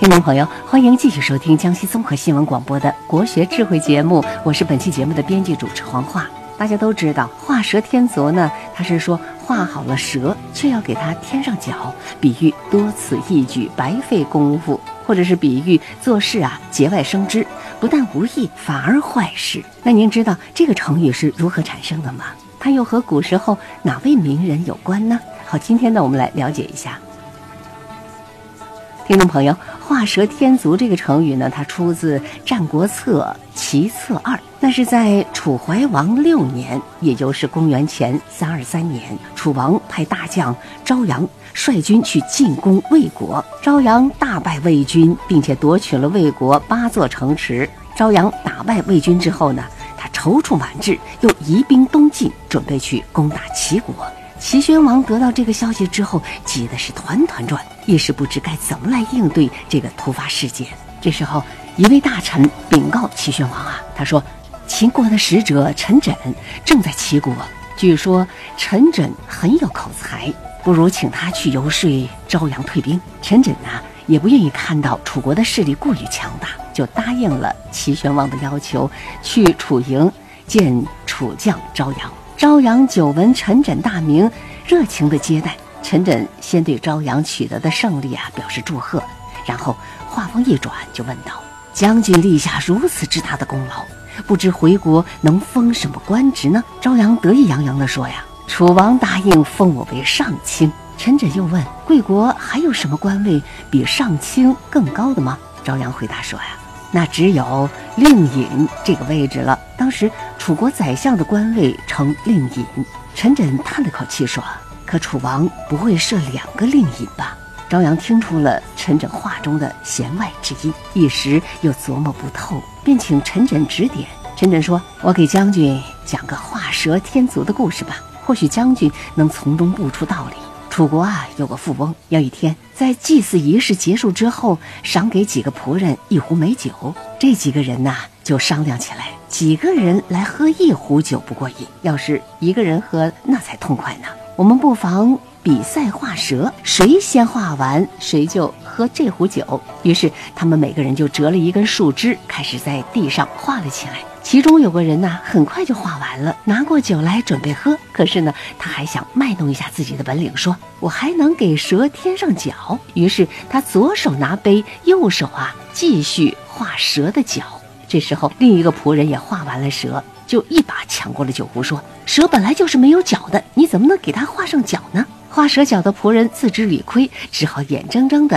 听众朋友，欢迎继续收听江西综合新闻广播的国学智慧节目，我是本期节目的编辑主持黄华。大家都知道画蛇添足呢，它是说画好了蛇，却要给它添上脚，比喻多此一举，白费功夫，或者是比喻做事节外生枝，不但无益，反而坏事。那您知道这个成语是如何产生的吗？它又和古时候哪位名人有关呢？好，今天呢，我们来了解一下。听众朋友，画蛇添足这个成语呢，它出自《战国策·齐策二》，那是在楚怀王6年，也就是公元前323年，楚王派大将昭阳率军去进攻魏国。昭阳大败魏军，并且夺取了魏国8座城池。昭阳打败魏军之后呢，他踌躇满志，又移兵东进，准备去攻打齐国。齐宣王得到这个消息之后，急得是团团转，一时不知该怎么来应对这个突发事件。这时候，一位大臣禀告齐宣王他说：“秦国的使者陈轸正在齐国，据说陈轸很有口才，不如请他去游说昭阳退兵。”陈轸也不愿意看到楚国的势力过于强大，就答应了齐宣王的要求，去楚营见楚将昭阳。昭阳久闻陈轸大名，热情的接待。陈轸先对昭阳取得的胜利表示祝贺，然后话锋一转，就问道：“将军立下如此之大的功劳，不知回国能封什么官职呢？”昭阳得意洋洋地说：“楚王答应封我为上卿。”陈轸又问：“贵国还有什么官位比上卿更高的吗？”昭阳回答说：“那只有令尹这个位置了。当时楚国宰相的官位称令尹。”陈轸叹了口气说：“可楚王不会设2个令尹吧？”昭阳听出了陈轸话中的弦外之音，一时又琢磨不透，便请陈轸指点。陈轸说：“我给将军讲个画蛇添足的故事吧，或许将军能从中悟出道理。楚国有个富翁，有一天在祭祀仪式结束之后，赏给几个仆人1壶美酒。这几个人就商量起来，几个人来喝1壶酒不过瘾，要是1个人喝那才痛快呢。我们不妨比赛画蛇，谁先画完谁就喝这壶酒。”于是他们每个人就折了1根树枝，开始在地上画了起来。其中有个人很快就画完了，拿过酒来准备喝。可是呢，他还想卖弄一下自己的本领，说：“我还能给蛇添上脚。”于是他左手拿杯，右手继续画蛇的脚。这时候另一个仆人也画完了蛇，就一把抢过了酒壶，说：“蛇本来就是没有脚的，你怎么能给它画上脚呢？”画蛇脚的仆人自知理亏，只好眼睁睁地